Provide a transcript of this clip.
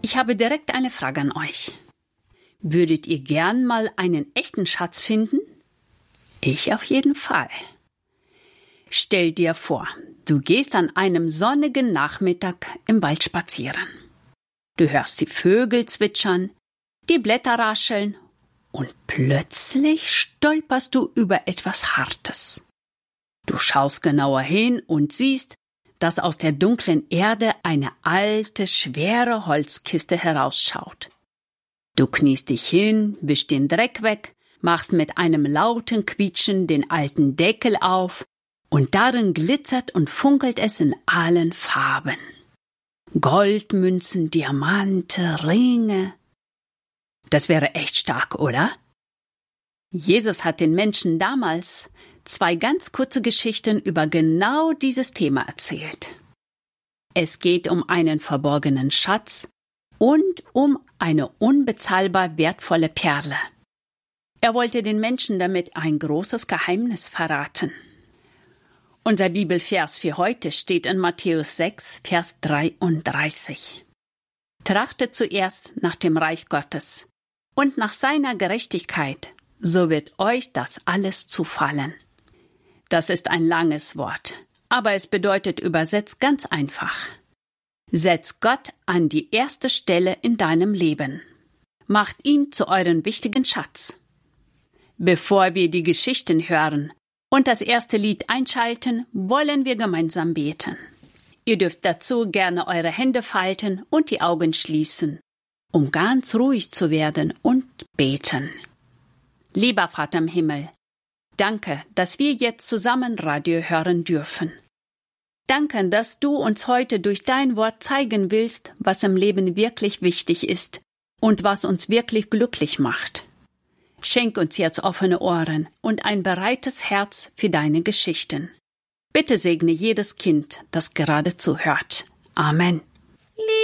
Ich habe direkt eine Frage an euch. Würdet ihr gern mal einen echten Schatz finden? Ich auf jeden Fall. Stell dir vor, du gehst an einem sonnigen Nachmittag im Wald spazieren. Du hörst die Vögel zwitschern, die Blätter rascheln und plötzlich stolperst du über etwas Hartes. Du schaust genauer hin und siehst, dass aus der dunklen Erde eine alte, schwere Holzkiste herausschaut. Du kniest dich hin, wischst den Dreck weg, machst mit einem lauten Quietschen den alten Deckel auf und darin glitzert und funkelt es in allen Farben. Goldmünzen, Diamante, Ringe. Das wäre echt stark, oder? Jesus hat den Menschen damals 2 ganz kurze Geschichten über genau dieses Thema erzählt. Es geht um einen verborgenen Schatz und um eine unbezahlbar wertvolle Perle. Er wollte den Menschen damit ein großes Geheimnis verraten. Unser Bibelvers für heute steht in Matthäus 6, Vers 33. Trachtet zuerst nach dem Reich Gottes und nach seiner Gerechtigkeit, so wird euch das alles zufallen. Das ist ein langes Wort, aber es bedeutet übersetzt ganz einfach. Setzt Gott an die erste Stelle in deinem Leben. Macht ihn zu eurem wichtigen Schatz. Bevor wir die Geschichten hören und das erste Lied einschalten, wollen wir gemeinsam beten. Ihr dürft dazu gerne eure Hände falten und die Augen schließen, um ganz ruhig zu werden und beten. Lieber Vater im Himmel, danke, dass wir jetzt zusammen Radio hören dürfen. Danke, dass du uns heute durch dein Wort zeigen willst, was im Leben wirklich wichtig ist und was uns wirklich glücklich macht. Schenk uns jetzt offene Ohren und ein bereites Herz für deine Geschichten. Bitte segne jedes Kind, das gerade zuhört. Amen.